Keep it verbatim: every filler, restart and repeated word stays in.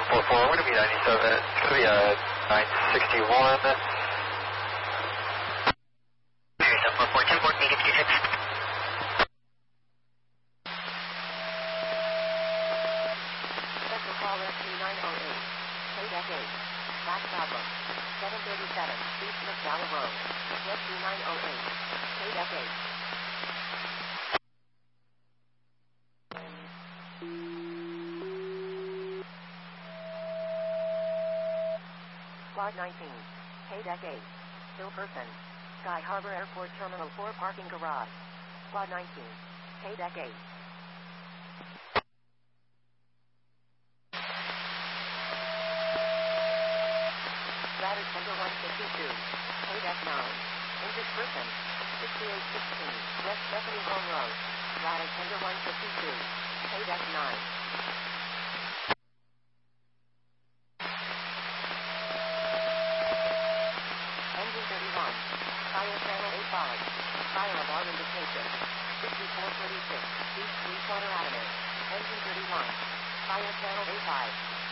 four four, we're going to be ninety-seven, it's going to be a nine sixty-one. seven four four, ten four, negative two six. Special call S Q nine oh eight, K deck eight, Black Problem, seven thirty-seven, East McDowell Road, S Q nine oh eight, K deck eight. Squad nineteen, K deck eight, Bill Person, Sky Harbor Airport Terminal four Parking Garage. Squad nineteen, K deck eight. Ladder Tender one fifty-two, K deck nine, English Person, sixty-eight sixteen, West Stephanie Home Road. Ladder Tender one fifty-two, K deck nine. Engine thirty-one, Fire Channel A five, Fire Alarm Indication, sixty-four thirty-six, East three Quarter Avenue. Engine thirty-one, Fire Channel A five.